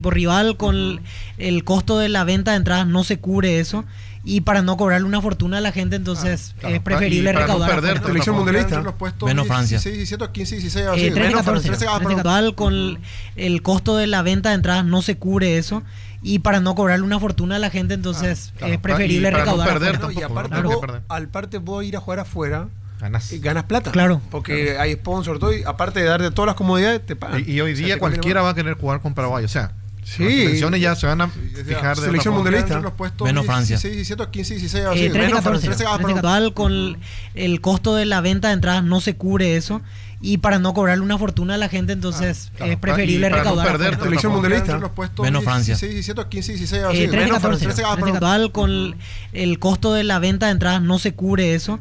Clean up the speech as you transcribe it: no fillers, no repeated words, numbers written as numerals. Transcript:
rival con el costo de la venta de entradas no se cubre eso, y para no cobrarle una fortuna a la gente, entonces Claro. es preferible Para no recaudar perder afuera. Selección mundialista. Menos Francia. 16, 17, 15, 16, así. 13, Menos 14, Francia. 13, perdón. rival con el costo de la venta de entradas no se cubre eso, y para no cobrarle una fortuna a la gente, entonces Claro. es preferible Y para no recaudar perder afuera. Y aparte, Claro. vos, Perder. al parte vos ir a jugar afuera, Ganas. ganas plata. Claro. Porque hay sponsor, todo, y aparte de darte todas las comodidades, te pagan. Y hoy O sea, día te cualquiera va a querer jugar con Paraguay. O sea, Sí. las selecciones ya se van a fijar de Selección otra forma. mundialista. Menos Francia. 16, 17, 15, 16, así. 13, Menos 14, Francia. 13, perdón. rival con el costo de la venta de entradas no se cubre eso, y para no cobrarle una fortuna a la gente, entonces Claro. es preferible Y para no recaudar perder afuera. Selección mundialista. Menos Francia. 16, 17, 15, 16, así. 13, Menos 14, Francia. 13, perdón. rival con el costo de la venta de entradas no se cubre eso,